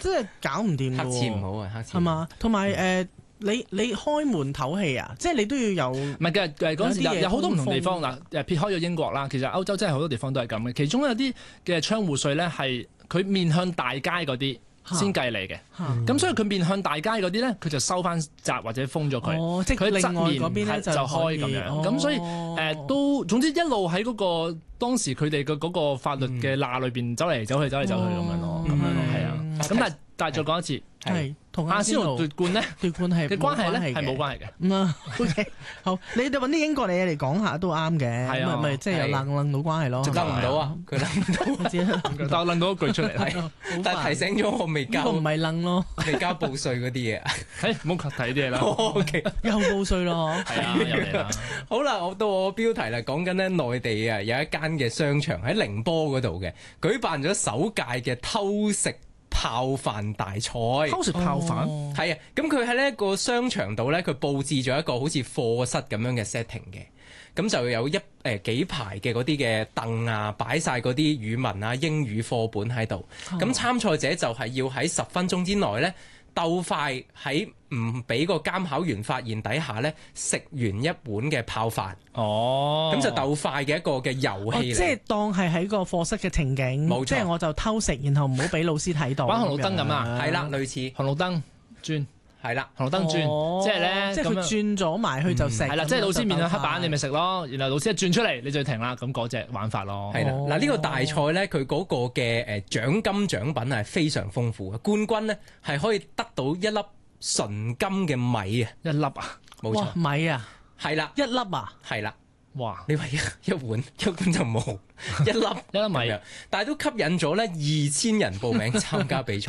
即係搞唔掂㗎喎。 黑錢唔好啊，黑錢係嘛？同埋你開門唞氣啊，即係你都要有。 唔係嘅，嗰陣時有好多唔同地方嗱，撇開咗英國啦，其實歐洲真係好多地方都係咁嘅。其中有啲嘅窗戶稅咧係佢面向大街嗰啲先計你嘅，咁所以佢面向大街嗰啲咧，佢就收翻閘或者封咗佢。 哦，即係佢另外嗰邊咧就開咁樣。咁所以都總之一路喺嗰個當時佢哋嘅嗰個法律嘅罅裏邊走嚟走去咁樣咯，係啊。咁但係再講一次。 係同阿仙奴奪冠咧， 奪冠係嘅關係咧係冇關係嘅。 OK， 好，你哋揾啲英國嘅嘢嚟講下都啱嘅， 係啊， 咪即係有楞到關係咯。 楞唔到啊，佢楞唔到， 但我楞到一句出嚟， 但係提醒咗我未交， 呢個唔係楞咯， 未交報稅嗰啲嘢。 唔好睇啲嘢啦。 OK， 又報稅咯， 係啊，又嚟啦。 好啦，我到我標題啦，講緊咧內地啊有一間嘅商場喺寧波嗰度嘅，舉辦咗首屆嘅偷食泡飯大賽。 偷食泡飯係啊，咁佢喺呢一個商場度咧，佢佈置咗一個好似課室咁樣嘅 setting 嘅，咁就有幾排嘅嗰啲嘅凳啊，擺晒嗰啲語文啊、英語課本喺度。咁參賽者就係要喺10分鐘之內咧，鬥快喺唔俾個監考員發現底下咧，食完一碗嘅泡飯。 哦， 咁就鬥快嘅一個嘅遊戲嚟。 即係當係喺個課室嘅情景， 冇錯， 即係我就偷食，然後唔好俾老師睇到。 玩紅綠燈咁啊， 係啦，類似紅綠燈轉， 係啦， 紅綠燈轉，即係咧， 即係佢轉咗埋去就食。 係啦，即係老師面向黑板，你咪食咯。然後老師一轉出嚟，你就停啦。咁嗰隻玩法咯。 係啦，嗱呢個大賽咧，佢嗰個嘅獎金獎品係非常豐富嘅。冠軍咧係可以得到一粒純金嘅米啊！ 一粒啊， 冇錯， 米啊， 係啦， 一粒啊， 係啦， 哇！ 你話一碗就冇一粒米， 但係都吸引咗咧2000人報名參加比賽。